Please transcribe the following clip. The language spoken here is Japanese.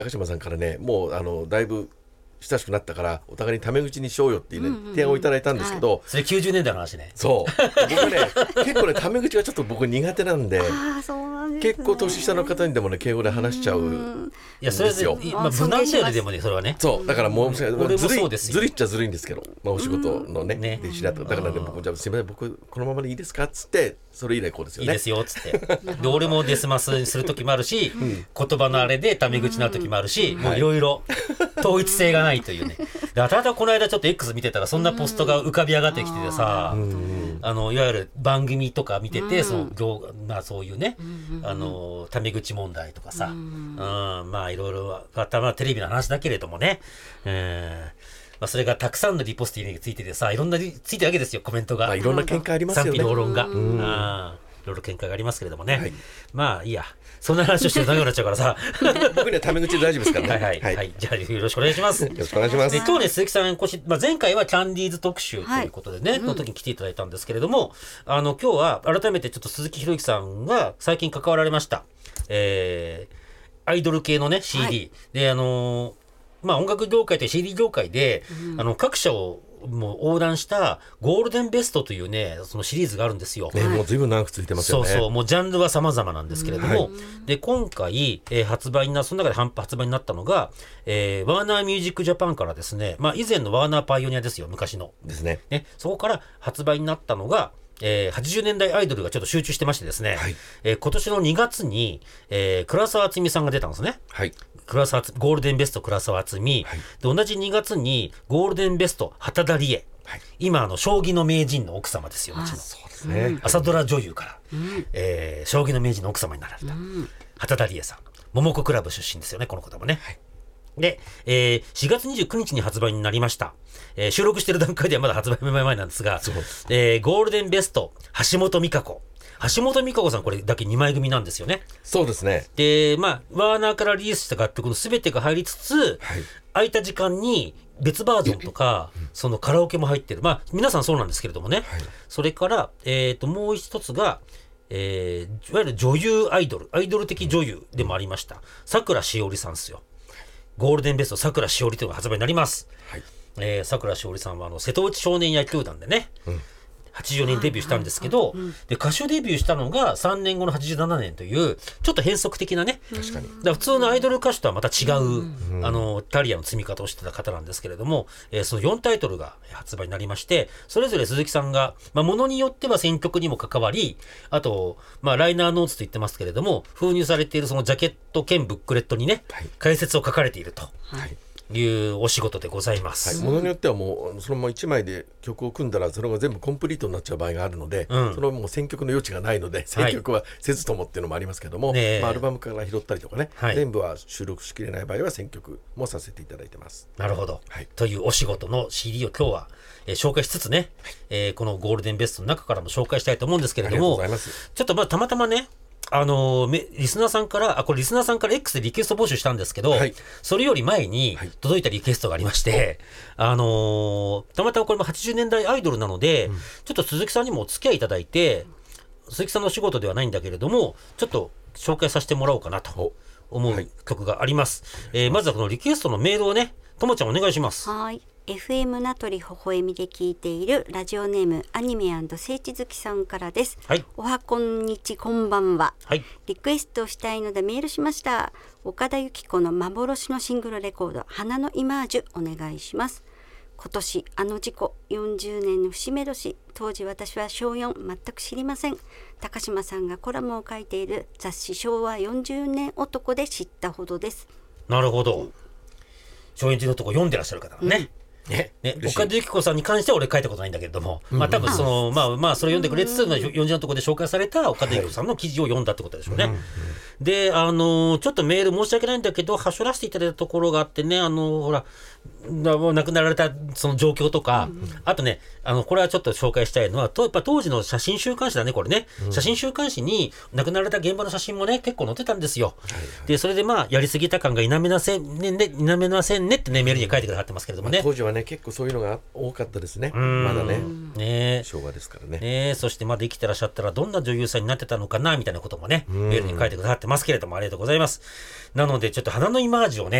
高島さんからね、もうだいぶ親しくなったからお互いにタメ口にしようよっていうね、提案をいただいたんですけど、 それ90年代の話ね。 そう僕ね結構ねタメ口がちょっと僕苦手なんで、 そうなんですね、 結構年下の方にでもね敬語で話しちゃうんいやそれですよ。 まあ、無難だよねでもねそれはね。 そうだからもうず俺もそうですよるいっちゃずるいんですけど、まあ、お仕事のねねで知り合っただからね、僕じゃあすみません僕このままでいいですかっつって、それ以来こうですよね。 いいですよっつってで俺もデスマスにする時もあるし、言葉のあれでタメ口になる時もあるし、もういろいろ統一性がないというね。でただこの間ちょっと X 見てたらそんなポストが浮かび上がってきててさ、いわゆる番組とか見てて、まあ、そういうね、タメ口問題とかさ、まあいろいろテレビの話だけれどもね、まあ、それがたくさんのリポストについててさ、いろんなついてるわけですよコメントが、 まあ、いろんな見解ありますよね。 賛否両論が、いろいろ見解がありますけれどもね、はい、まあいいや、そんな話をしてると長くなっちゃうからさ僕にはタメ口で大丈夫ですからね。 はい、じゃあよろしくお願いします。よろしくお願いします。 で今日ね鈴木さん前回はキャンディーズ特集ということでね、の時に来ていただいたんですけれども、今日は改めてちょっと鈴木宏之さんが最近関わられました、アイドル系のね CD、でまあ、音楽業界という CD 業界で、各社をもう横断したゴールデンベストというねそのシリーズがあるんですよ、 もう随分長く続いてますよね。 そうもうジャンルは様々なんですけれども、で今回、その中で発売になったのが、ワーナーミュージックジャパンからですね、まあ、以前のワーナーパイオニアですよ、昔のですね。 そこから発売になったのが80年代アイドルがちょっと集中してましてですね、今年の2月に、倉沢敦美さんが出たんですね。ゴールデンベスト倉沢敦美、で同じ2月にゴールデンベスト畑田理恵、今将棋の名人の奥様ですよ、うちの。 そうですね。 朝ドラ女優から、将棋の名人の奥様になられた、畑田理恵さん、桃子クラブ出身ですよねこの方もね。で、4月29日に発売になりました。収録している段階ではまだ発売前なんですが、ゴールデンベスト橋本美香子さん、これだけ2枚組なんですよね。 そうですね。 で、まあワーナーからリリースした楽曲の全てが入りつつ、空いた時間に別バージョンとかそのカラオケも入ってる、まあ皆さんそうなんですけれどもね、それから、もう一つがいわゆる女優アイドル的女優でもありましたさくらしおりさんですよ。ゴールデンベストさくらしおりというのが発売になります。さくらしおりさんは瀬戸内少年野球団でね、84年デビューしたんですけど、で歌手デビューしたのが3年後の87年というちょっと変則的なね、 確かにだから普通のアイドル歌手とはまた違う、キャリアの積み方をしてた方なんですけれども、その4タイトルが発売になりまして、それぞれ鈴木さんが、ものによっては選曲にも関わり、あと、ライナーノーツと言ってますけれども、封入されているそのジャケット兼ブックレットにね、解説を書かれていると。いうお仕事でございます。 ものによってはもうそのまま1枚で曲を組んだらそれが全部コンプリートになっちゃう場合があるので、それはもう選曲の余地がないので選曲はせずともっていうのもありますけども、アルバムから拾ったりとかね、全部は収録しきれない場合は選曲もさせていただいてます。 なるほど、というお仕事の CD を今日は、紹介しつつね、このゴールデンベストの中からも紹介したいと思うんですけれども、ちょっとたまたまねリスナーさんからこれリスナーさんから X でリクエスト募集したんですけど、それより前に届いたリクエストがありまして、たまたまこれも80年代アイドルなので、ちょっと鈴木さんにもお付き合いいただいて、鈴木さんのお仕事ではないんだけれどもちょっと紹介させてもらおうかなと思う曲があります。まずはこのリクエストのメールをね、ともちゃんお願いします。 FM 名取微笑みで聞いているラジオネームアニメ&聖地好きさんからです。おはこんにちこんばんは、リクエストしたいのでメールしました。岡田由紀子の幻のシングルレコード花のイマージュお願いします。今年事故40年の節目年、当時私は小4、全く知りません。高島さんがコラムを書いている雑誌昭和40年男で知ったほどです。 なるほど、小40年男読んでらっしゃる方だね。岡田由紀子さんに関しては俺書いたことないんだけれども、多分そのそれを読んでくれつつ40のところで紹介された岡田由紀子さんの記事を読んだってことでしょうね。でちょっとメール申し訳ないんだけどはしょらせていただいたところがあってね、ほら亡くなられたその状況とか、あとね、これはちょっと紹介したいのは、やっぱ当時の写真週刊誌だね、これね。写真週刊誌に亡くなられた現場の写真もね、結構載ってたんですよ。で、それでやりすぎた感が否めませんねってね、メールに書いてくださってますけれどもね。 当時はね、結構そういうのが多かったですね。まだね。昭和ですからね。 そしてまだ生きてらっしゃったら、どんな女優さんになってたのかな、みたいなこともね、メールに書いてくださってますけれども、ありがとうございます。なので、ちょっと花のイマージをね、